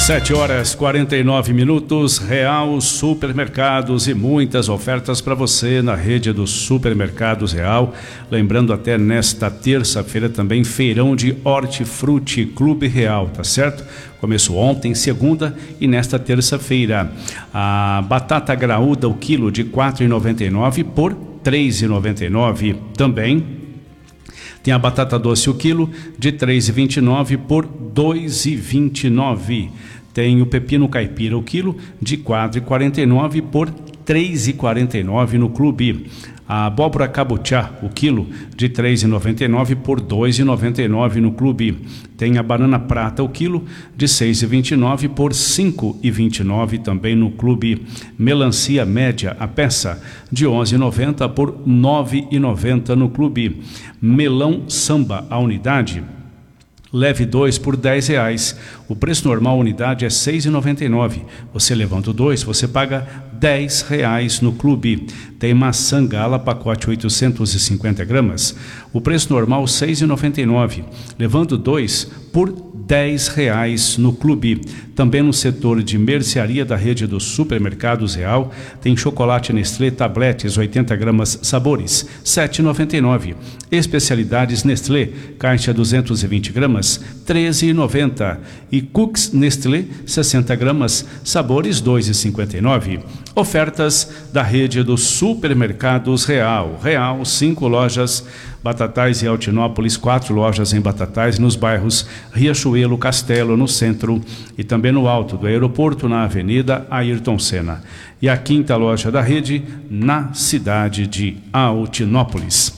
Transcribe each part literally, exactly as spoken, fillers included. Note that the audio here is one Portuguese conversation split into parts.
sete horas e quarenta e nove minutos, Real Supermercados e muitas ofertas para você na rede dos Supermercados Real. Lembrando, até nesta terça-feira também feirão de Hortifruti Clube Real, tá certo? Começou ontem, segunda, e nesta terça-feira. A batata graúda, o quilo de quatro reais e noventa e nove centavos por três reais e noventa e nove centavos também. Tem a batata doce o quilo de três reais e vinte e nove centavos por dois reais e vinte e nove centavos. Tem o pepino caipira o quilo de quatro reais e quarenta e nove centavos por três reais e quarenta e nove centavos no clube. A abóbora cabotiá o quilo de três reais e noventa e nove centavos por dois reais e noventa e nove centavos no clube. Tem a banana prata o quilo de seis reais e vinte e nove centavos por cinco reais e vinte e nove centavos também no clube. Melancia média a peça de onze reais e noventa centavos por nove reais e noventa centavos no clube. Melão samba a unidade, leve dois por dez reais. O preço normal a unidade é seis reais e noventa e nove centavos. Você levando dois, você paga dez reais no clube. Tem maçã gala, pacote oitocentos e cinquenta gramas. O preço normal seis reais e noventa e nove centavos. Levando dois por dez reais no clube. Também no setor de mercearia da rede dos Supermercados Real, tem chocolate Nestlé tabletes oitenta gramas sabores sete reais e noventa e nove centavos. Especialidades Nestlé caixa duzentos e vinte gramas treze reais e noventa centavos. E Cookies Nestlé sessenta gramas sabores dois reais e cinquenta e nove centavos. Ofertas da rede dos Supermercados Real. Real, cinco lojas, Batatais e Altinópolis, quatro lojas em Batatais, nos bairros Riachuelo, Castelo, no centro e também no alto do aeroporto, na Avenida Ayrton Senna. E a quinta loja da rede, na cidade de Altinópolis.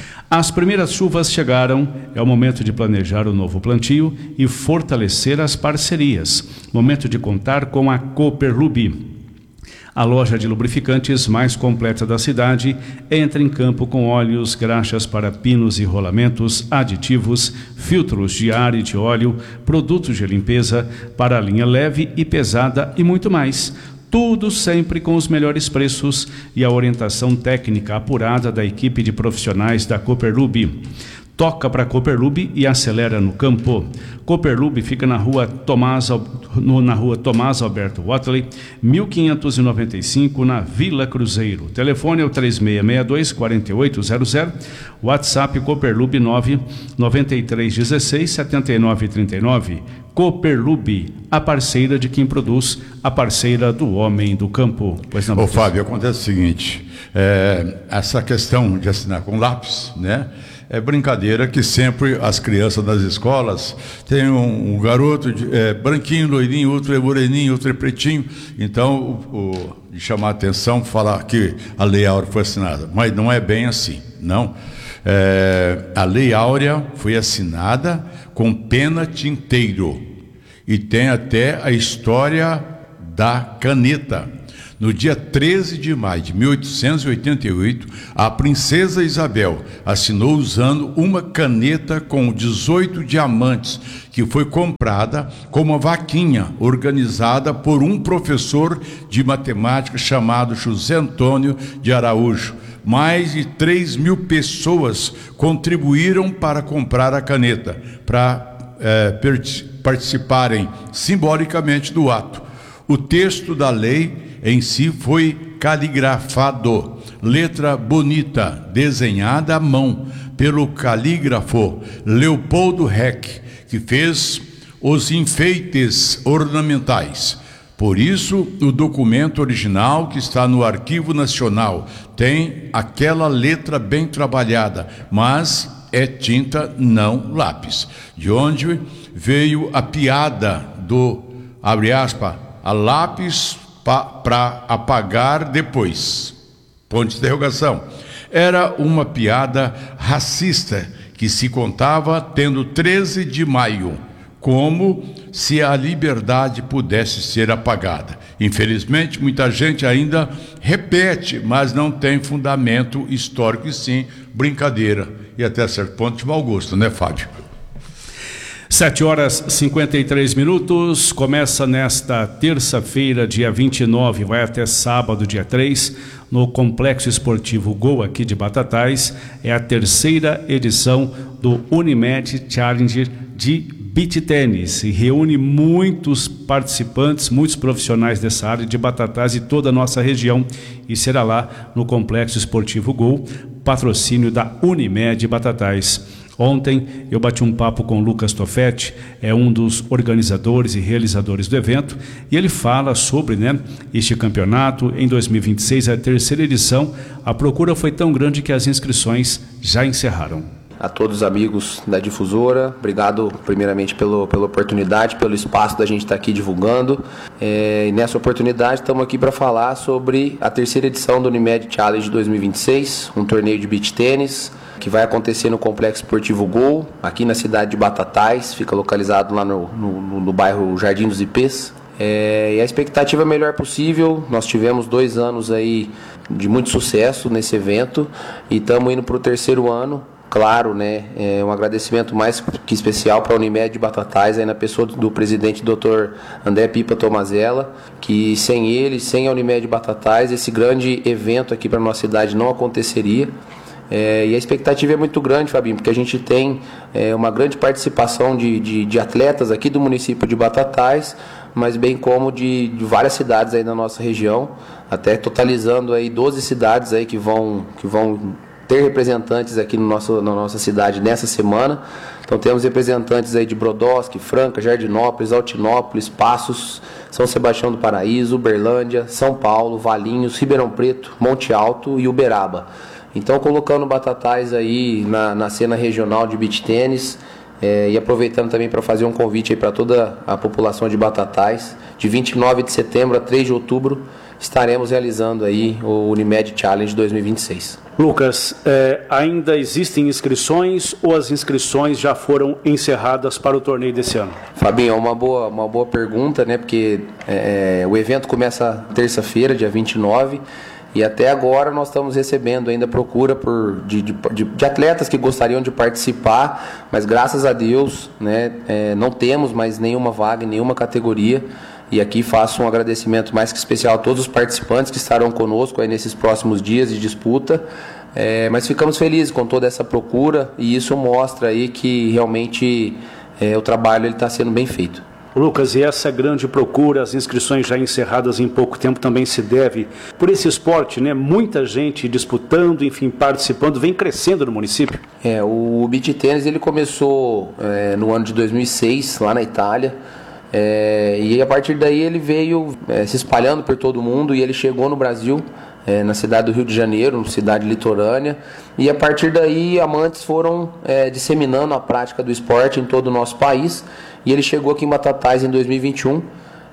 As primeiras chuvas chegaram, é o momento de planejar o novo plantio e fortalecer as parcerias. Momento de contar com a Cooperlube, a loja de lubrificantes mais completa da cidade. Entra em campo com óleos, graxas para pinos e rolamentos, aditivos, filtros de ar e de óleo, produtos de limpeza para a linha leve e pesada e muito mais. Tudo sempre com os melhores preços e a orientação técnica apurada da equipe de profissionais da Cooperlube. Toca para Cooperlube e acelera no campo. Cooperlube fica na rua Tomás, no, na rua Tomás Alberto Watley, mil quinhentos e noventa e cinco, na Vila Cruzeiro. Telefone é o três seis seis dois, quatro oito zero zero. WhatsApp Cooperlube nove nove três um seis, sete nove três nove. Cooperlube, a parceira de quem produz, a parceira do homem do campo. Pois não, Ô Fábio, acontece o seguinte, é, essa questão de assinar com lápis, né? É brincadeira que sempre as crianças das escolas têm um, um garoto de, é, branquinho, loirinho, outro é moreninho, outro é pretinho. Então, o, o, de chamar a atenção, falar que a Lei Áurea foi assinada. Mas não é bem assim, não. É, a Lei Áurea foi assinada com pena tinteiro. E tem até a história da caneta. No dia treze de maio de mil oitocentos e oitenta e oito, a princesa Isabel assinou usando uma caneta com dezoito diamantes, que foi comprada com uma vaquinha organizada por um professor de matemática chamado José Antônio de Araújo. Mais de três mil pessoas contribuíram para comprar a caneta, para é, participarem simbolicamente do ato. O texto da lei em si foi caligrafado, letra bonita, desenhada à mão pelo calígrafo Leopoldo Reck, que fez os enfeites ornamentais. Por isso, o documento original que está no Arquivo Nacional tem aquela letra bem trabalhada, mas é tinta, não lápis. De onde veio a piada do, abre aspas, a lápis para apagar depois, ponto de interrogação. Era uma piada racista que se contava tendo treze de maio, como se a liberdade pudesse ser apagada. Infelizmente, muita gente ainda repete, mas não tem fundamento histórico, e sim brincadeira, e até certo ponto de mau gosto, né, Fábio? sete horas e cinquenta e três minutos, começa nesta terça-feira, dia vinte e nove, vai até sábado, dia três, no Complexo Esportivo Gol, aqui de Batatais. É a terceira edição do Unimed Challenger de beach tênis e reúne muitos participantes, muitos profissionais dessa área de Batatais e toda a nossa região, e será lá no Complexo Esportivo Gol, patrocínio da Unimed Batatais. Ontem eu bati um papo com o Lucas Toffetti, é um dos organizadores e realizadores do evento, e ele fala sobre, né, este campeonato. Em dois mil e vinte e seis, a terceira edição, a procura foi tão grande que as inscrições já encerraram. A todos os amigos da Difusora, obrigado primeiramente pelo, pela oportunidade, pelo espaço da gente estar aqui divulgando. É, e nessa oportunidade estamos aqui para falar sobre a terceira edição do Unimed Challenge dois mil e vinte e seis, um torneio de beach tênis que vai acontecer no Complexo Esportivo Gol, aqui na cidade de Batatais, fica localizado lá no, no, no bairro Jardim dos Ipês. É, e a expectativa é a melhor possível. Nós tivemos dois anos aí de muito sucesso nesse evento e estamos indo para o terceiro ano. Claro, né, é um agradecimento mais que especial para a Unimed de Batatais, aí na pessoa do presidente doutor André Pipa Tomazella, que sem ele, sem a Unimed de Batatais, esse grande evento aqui para a nossa cidade não aconteceria. É, e a expectativa é muito grande, Fabinho, porque a gente tem é, uma grande participação de, de, de atletas aqui do município de Batatais, mas bem como de, de várias cidades aí na nossa região, até totalizando aí doze cidades aí que vão, que vão ter representantes aqui no nosso, na nossa cidade nessa semana. Então temos representantes aí de Brodowski, Franca, Jardinópolis, Altinópolis, Passos, São Sebastião do Paraíso, Uberlândia, São Paulo, Valinhos, Ribeirão Preto, Monte Alto e Uberaba. Então, colocando Batatais aí na, na cena regional de beach tênis, é, e aproveitando também para fazer um convite para toda a população de Batatais, de vinte e nove de setembro a três de outubro, estaremos realizando aí o Unimed Challenge dois mil e vinte e seis. Lucas, é, ainda existem inscrições ou as inscrições já foram encerradas para o torneio desse ano? Fabinho, é uma boa, uma boa pergunta, né? Porque é, o evento começa terça-feira, dia vinte e nove, e até agora nós estamos recebendo ainda procura por, de, de, de atletas que gostariam de participar, mas graças a Deus, né, é, não temos mais nenhuma vaga em nenhuma categoria. E aqui faço um agradecimento mais que especial a todos os participantes que estarão conosco aí nesses próximos dias de disputa. É, mas ficamos felizes com toda essa procura e isso mostra aí que realmente é, o trabalho está sendo bem feito. Lucas, e essa grande procura, as inscrições já encerradas em pouco tempo, também se deve por esse esporte, né? Muita gente disputando, enfim, participando, vem crescendo no município. É, o beach tênis ele começou é, no ano de dois mil e seis, lá na Itália, é, e a partir daí ele veio é, se espalhando por todo mundo e ele chegou no Brasil, é, na cidade do Rio de Janeiro, cidade litorânea, e a partir daí amantes foram é, disseminando a prática do esporte em todo o nosso país. E ele chegou aqui em Batatais em dois mil e vinte e um,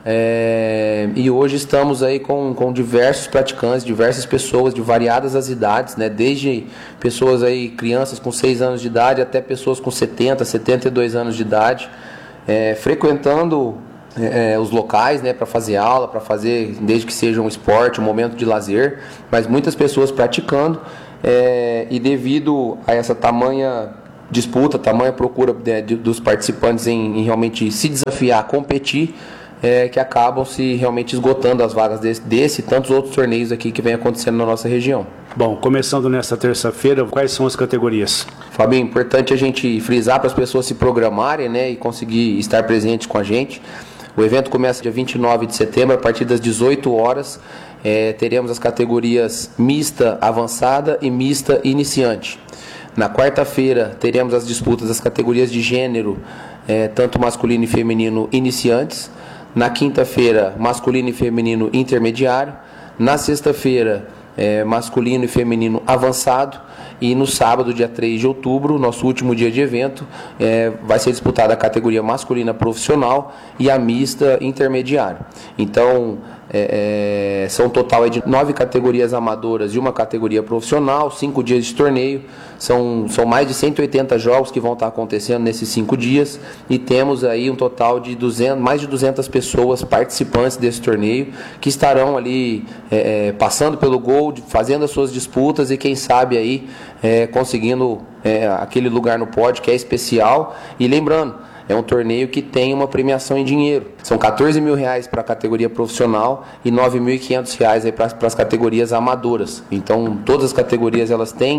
é, e hoje estamos aí com, com diversos praticantes, diversas pessoas de variadas as idades, né? Desde pessoas aí, crianças com seis anos de idade até pessoas com setenta, setenta e dois anos de idade, é, frequentando é, os locais, né, para fazer aula, para fazer, desde que seja um esporte, um momento de lazer, mas muitas pessoas praticando, é, e devido a essa tamanha disputa, tamanha procura de, de, dos participantes em, em realmente se desafiar, competir, é, que acabam se realmente esgotando as vagas desse, desse e tantos outros torneios aqui que vem acontecendo na nossa região. Bom, começando nesta terça-feira, quais são as categorias? Fabinho, importante a gente frisar para as pessoas se programarem, né, e conseguir estar presentes com a gente. O evento começa dia vinte e nove de setembro, a partir das dezoito horas. É, teremos as categorias mista avançada e mista iniciante. Na quarta-feira teremos as disputas das categorias de gênero, é, tanto masculino e feminino iniciantes. Na quinta-feira, masculino e feminino intermediário. Na sexta-feira, é, masculino e feminino avançado. E no sábado, dia três de outubro, nosso último dia de evento, é, vai ser disputada a categoria masculina profissional e a mista intermediário. Então, é, é, são um total de nove categorias amadoras e uma categoria profissional, cinco dias de torneio. São, são mais de cento e oitenta jogos que vão estar acontecendo nesses cinco dias e temos aí um total de duzentas, mais de duzentas pessoas participantes desse torneio que estarão ali é, passando pelo gol, fazendo as suas disputas e quem sabe aí é, conseguindo é, aquele lugar no pódio que é especial. E lembrando, é um torneio que tem uma premiação em dinheiro. São quatorze mil reais para a categoria profissional e nove mil e quinhentos reais para as categorias amadoras. Então, todas as categorias elas têm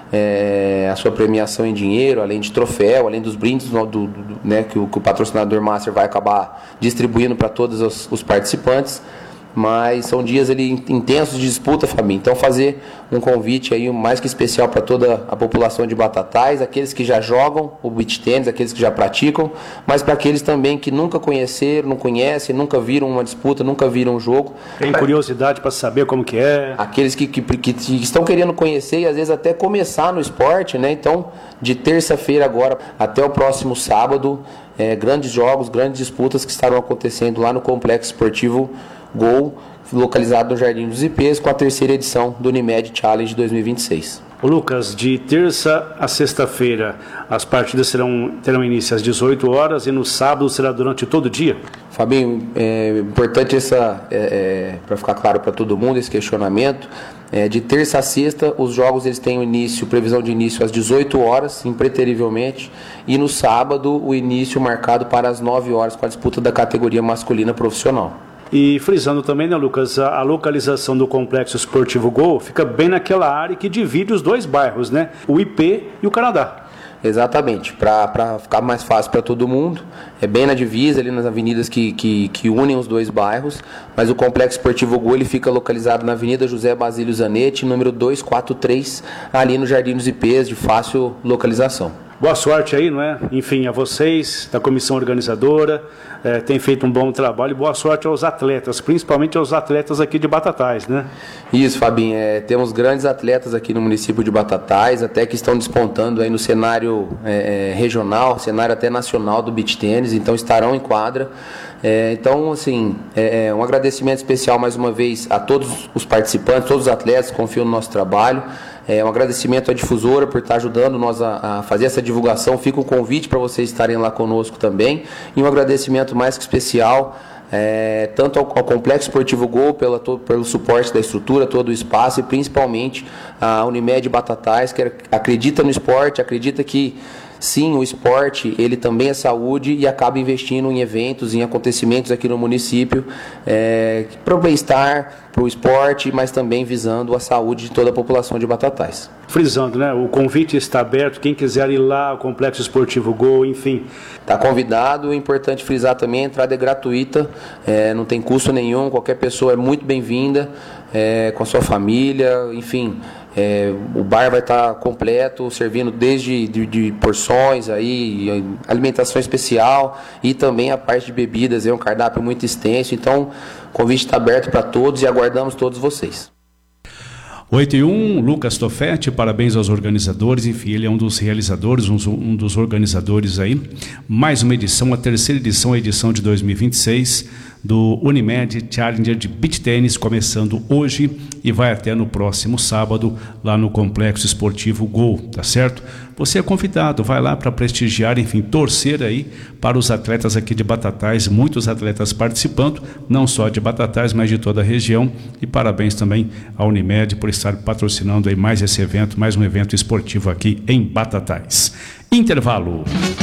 é, a sua premiação em dinheiro, além de troféu, além dos brindes do, do, do, né, que, o, que o patrocinador Master vai acabar distribuindo para todos os, os participantes. Mas são dias ali intensos de disputa, Fabinho. Então fazer um convite aí mais que especial para toda a população de Batatais, aqueles que já jogam o beach tennis, aqueles que já praticam, mas para aqueles também que nunca conheceram, não conhecem, nunca viram uma disputa, nunca viram um jogo. Tem curiosidade para saber como que é. Aqueles que, que, que, que estão querendo conhecer e às vezes até começar no esporte, né? Então, de terça-feira agora até o próximo sábado, é, grandes jogos, grandes disputas que estarão acontecendo lá no Complexo Esportivo Gol, localizado no Jardim dos I Pês, com a terceira edição do Unimed Challenge dois mil e vinte e seis. Ô Lucas, de terça a sexta-feira, as partidas serão, terão início às dezoito horas e no sábado será durante todo o dia? Fabinho, é importante essa, é, é, para ficar claro para todo mundo, esse questionamento. É, de terça a sexta, os jogos eles têm o início, previsão de início às dezoito horas, impreterivelmente, e no sábado o início marcado para as nove horas, com a disputa da categoria masculina profissional. E frisando também, né, Lucas, a, a localização do Complexo Esportivo Gol fica bem naquela área que divide os dois bairros, né? O I P e o Canadá. Exatamente, para ficar mais fácil para todo mundo, é bem na divisa, ali nas avenidas que, que, que unem os dois bairros, mas o Complexo Esportivo Gol ele fica localizado na Avenida José Basílio Zanetti, número duzentos e quarenta e três, ali no Jardim dos I Pês, de fácil localização. Boa sorte aí, não é? Enfim, a vocês, da comissão organizadora, é, tem feito um bom trabalho e boa sorte aos atletas, principalmente aos atletas aqui de Batatais, né? Isso, Fabinho, é, temos grandes atletas aqui no município de Batatais, até que estão despontando aí no cenário é, regional, cenário até nacional do beach tennis, então estarão em quadra. É, então, assim, é, um agradecimento especial mais uma vez a todos os participantes, todos os atletas que confiam no nosso trabalho. É, um agradecimento à difusora por estar ajudando nós a, a fazer essa divulgação. Fica um convite para vocês estarem lá conosco também. E um agradecimento mais que especial é, tanto ao, ao Complexo Esportivo Gol pela, todo, pelo suporte da estrutura, todo o espaço, e principalmente a Unimed Batatais, que acredita no esporte, acredita que sim, o esporte ele também é saúde e acaba investindo em eventos, em acontecimentos aqui no município, é, para o bem-estar, para o esporte, mas também visando a saúde de toda a população de Batatais. Frisando, né? O convite está aberto, quem quiser ir lá, o Complexo Esportivo Gol, enfim. Está convidado, é importante frisar também, a entrada é gratuita, é, não tem custo nenhum, qualquer pessoa é muito bem-vinda, é, com a sua família, enfim. É, o bar vai estar completo, servindo desde de, de porções, aí, alimentação especial e também a parte de bebidas, é um cardápio muito extenso. Então, o convite está aberto para todos e aguardamos todos vocês. oito e um, Lucas Tofetti, parabéns aos organizadores, enfim, ele é um dos realizadores, um, um dos organizadores aí. Mais uma edição, a terceira edição, a edição de dois mil e vinte e seis do Unimed Challenger de Beach Tennis, começando hoje e vai até no próximo sábado, lá no Complexo Esportivo Gol, tá certo? Você é convidado, vai lá para prestigiar, enfim, torcer aí para os atletas aqui de Batatais, muitos atletas participando, não só de Batatais, mas de toda a região, e parabéns também à Unimed por estar patrocinando aí mais esse evento, mais um evento esportivo aqui em Batatais. Intervalo.